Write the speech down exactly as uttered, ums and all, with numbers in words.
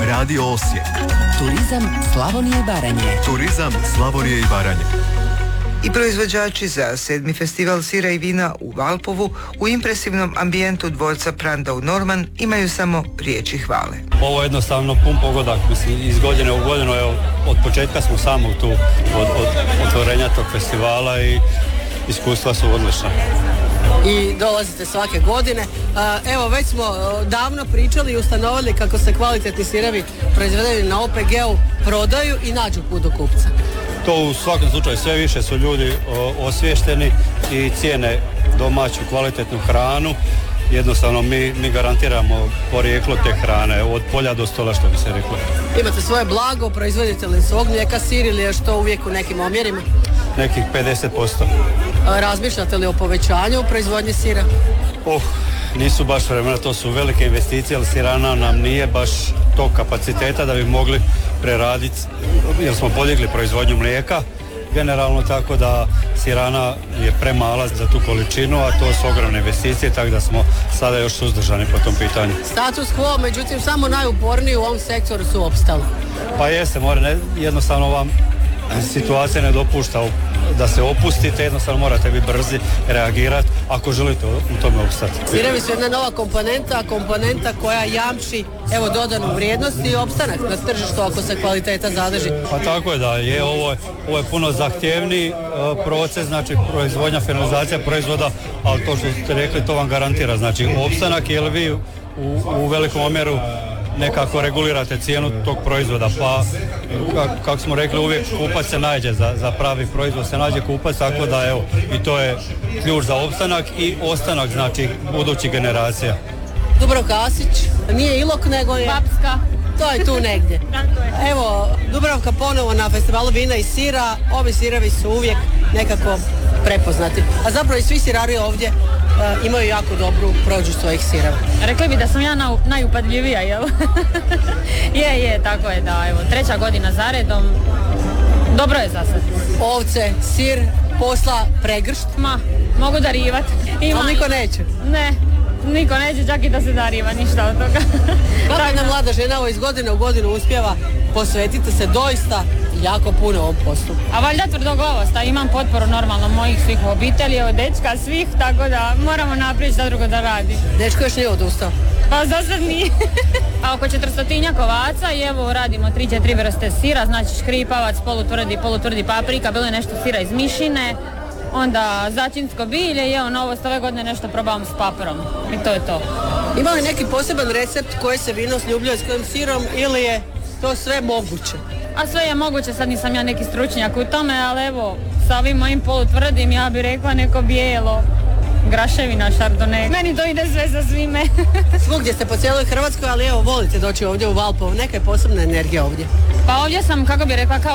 Radio Osijek. Turizam Slavonije i Baranje. Turizam Slavonije i Baranje. I proizvođači za sedmi festival sira i vina u Valpovu u impresivnom ambijentu dvorca Prandau Norman imaju samo riječi hvale. Ovo je jednostavno pun pogodak, mislim, iz godine u godinu, evo, od početka smo samog tu, od, od otvorenja tog festivala i iskustva su odlična. I dolazite svake godine. Evo, već smo davno pričali i ustanovili kako se kvalitetni sirevi proizvedeni na O P G-u prodaju i nađu put do kupca. To u svakom slučaju sve više su ljudi o, osviješteni i cijene domaću kvalitetnu hranu. Jednostavno mi, mi garantiramo porijeklo te hrane, od polja do stola, što bi se reklo. Imate svoje blago, proizvodite li svog mlijeka, sir ili je što uvijek u nekim omjerima? Nekih pedeset posto. Razmišljate li o povećanju u proizvodnji sira? Oh, nisu baš vremena, to su velike investicije, ali sirana nam nije baš tog kapaciteta da bi mogli preraditi, jer smo podigli proizvodnju mlijeka generalno, tako da sirana je premala za tu količinu, a to su ogromne investicije, tako da smo sada još suzdržani po tom pitanju. Status quo, međutim, samo najuporniji u ovom sektoru su opstali. Pa jeste, more, ne, jednostavno vam situacija ne dopušta da se opustite, jednostavno morate biti brzi, reagirati ako želite u tome opstati. Sirevi su jedna nova komponenta, komponenta koja jamči, evo, dodanu vrijednost i opstanak na tržištu ako se kvaliteta zadrži. Pa tako je da je, ovo je, ovo je puno zahtjevniji uh, proces, znači proizvodnja, finalizacija proizvoda, ali to što ste rekli, to vam garantira, znači opstanak, jer vi u, u velikom omjeru nekako regulirate cijenu tog proizvoda, pa kako kak smo rekli, uvijek kupac se nađe za, za pravi proizvod, se nađe kupac, tako da evo, i to je ključ za opstanak i ostanak, znači, budućih generacija. Dubravka Asić, nije Ilok, nego je Bapska. To je tu negdje. Evo, Dubravka ponovo na festivalu vina i sira, ovi sirevi su uvijek nekako prepoznati. A zapravo i svi sirari ovdje uh, imaju jako dobru prođu svojih sireva. Rekli bi da sam ja na, najupadljivija, jel? je, je, tako je, da, evo, treća godina zaredom. Dobro je za sad. Ovce, sir, posla pregršt. Ma, mogu darivati. Ali niko neće? Ne. Niko neće čak i da se dariva ništa od toga. Kako jedna mlada žena ovo iz godine u godinu uspjeva posvetiti se doista jako puno ovom poslu? A valjda tvrdoglavost, a imam potporu normalno mojih svih obitelji, od dečka svih, tako da moramo naprijeći da drugo da radi. Dečko još nije odustao? Pa za sad nije. A oko četristotinjak ovaca i evo radimo tri četiri vrste sira, znači škripavac, polutvrdi, polutvrdi paprika, bilo je nešto sira iz mišine, onda začinsko bilje i evo novost ove godine nešto probam s papirom i to je to. Ima li neki poseban recept koji se vino sljubljuje s kojim sirom ili je to sve moguće? A sve je moguće, sad nisam ja neki stručnjak u tome, ali evo sa ovim mojim polutvrdim ja bih rekla neko bijelo, graševina, šardone. Meni to ide sve za svime. Svugdje ste po cijeloj Hrvatskoj, ali evo volite doći ovdje u Valpovo, neka je posebna energija ovdje. Pa ovdje sam, kako bih rekla, kao